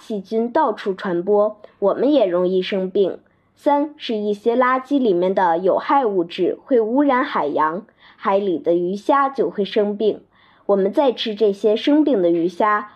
细菌到处传播，我们也容易生病。3是一些垃圾里面的有害物质会污染海洋，海里的鱼虾就会生病。我们再吃这些生病的鱼虾，